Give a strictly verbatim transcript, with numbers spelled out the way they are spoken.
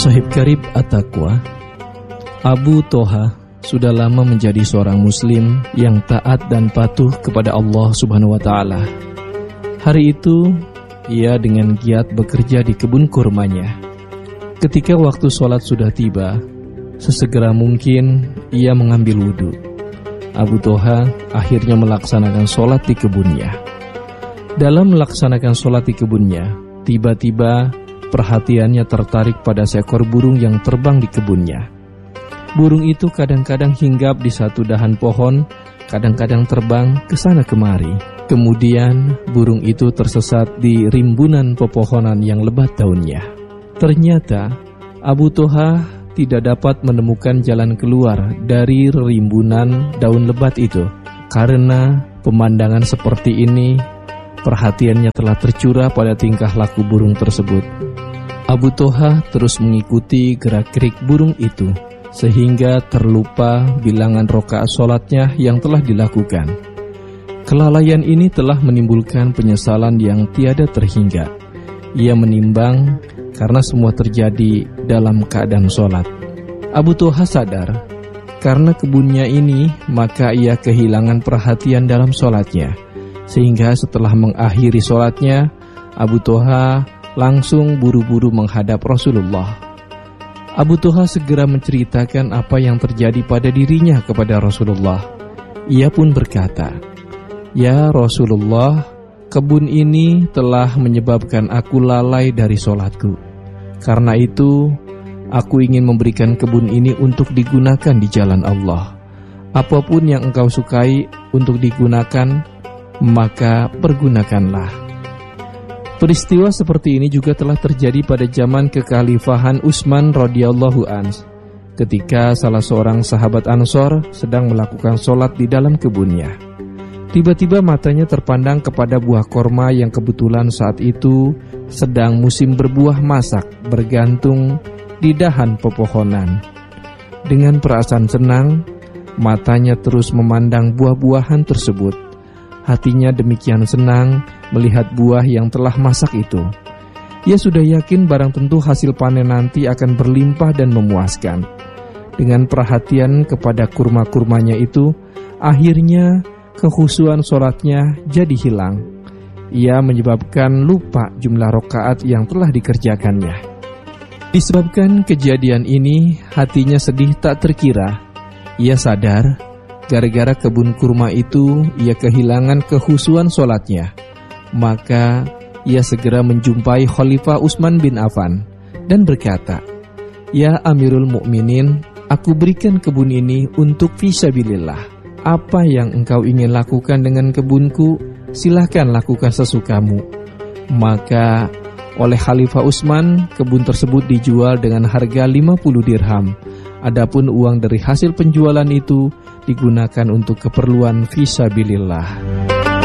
Sahib Karib At-Taqwa, Abu Toha sudah lama menjadi seorang muslim yang taat dan patuh kepada Allah Subhanahu wa Ta'ala. Hari itu ia dengan giat bekerja di kebun kurmanya. Ketika waktu sholat sudah tiba, sesegera mungkin ia mengambil wudhu. Abu Toha akhirnya melaksanakan sholat di kebunnya. Dalam melaksanakan sholat di kebunnya, tiba-tiba perhatiannya tertarik pada seekor burung yang terbang di kebunnya. Burung itu kadang-kadang hinggap di satu dahan pohon, kadang-kadang terbang ke sana kemari. Kemudian burung itu tersesat di rimbunan pepohonan yang lebat daunnya. Ternyata Abu Toha tidak dapat menemukan jalan keluar dari rimbunan daun lebat itu. Karena pemandangan seperti ini, perhatiannya telah tercurah pada tingkah laku burung tersebut. Abu Toha terus mengikuti gerak-gerik burung itu, sehingga terlupa bilangan rakaat sholatnya yang telah dilakukan. Kelalaian ini telah menimbulkan penyesalan yang tiada terhingga. Ia menimbang karena semua terjadi dalam keadaan sholat. Abu Toha sadar, karena kebunnya ini, maka ia kehilangan perhatian dalam sholatnya. Sehingga setelah mengakhiri sholatnya, Abu Toha langsung buru-buru menghadap Rasulullah. Abu Toha segera menceritakan apa yang terjadi pada dirinya kepada Rasulullah. Ia pun berkata, "Ya Rasulullah, kebun ini telah menyebabkan aku lalai dari sholatku. Karena itu, aku ingin memberikan kebun ini untuk digunakan di jalan Allah. Apapun yang engkau sukai untuk digunakan, maka pergunakanlah." Peristiwa seperti ini juga telah terjadi pada zaman kekhalifahan Utsman radhiyallahu anhu, ketika salah seorang sahabat Ansor sedang melakukan sholat di dalam kebunnya. Tiba-tiba matanya terpandang kepada buah korma yang kebetulan saat itu sedang musim berbuah masak bergantung di dahan pepohonan. Dengan perasaan senang, matanya terus memandang buah-buahan tersebut. Hatinya demikian senang melihat buah yang telah masak itu. Ia sudah yakin barang tentu hasil panen nanti akan berlimpah dan memuaskan. Dengan perhatian kepada kurma-kurmanya itu, akhirnya kekhusyuan sholatnya jadi hilang. Ia menyebabkan lupa jumlah rakaat yang telah dikerjakannya. Disebabkan kejadian ini, hatinya sedih tak terkira. Ia sadar, gara-gara kebun kurma itu, ia kehilangan kekhusyuan sholatnya. Maka ia segera menjumpai Khalifah Utsman bin Affan dan berkata, "Ya Amirul Mukminin, aku berikan kebun ini untuk fisabilillah. Apa yang engkau ingin lakukan dengan kebunku, silahkan lakukan sesukamu." Maka oleh Khalifah Utsman, kebun tersebut dijual dengan harga lima puluh dirham. Adapun uang dari hasil penjualan itu digunakan untuk keperluan fisabilillah.